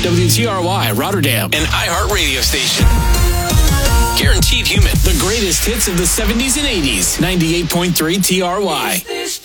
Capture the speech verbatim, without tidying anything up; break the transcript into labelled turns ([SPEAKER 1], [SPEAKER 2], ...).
[SPEAKER 1] W T R Y, Rotterdam.
[SPEAKER 2] An iHeart radio station. Guaranteed human.
[SPEAKER 1] The greatest hits of the seventies and eighties. ninety-eight point three T R Y.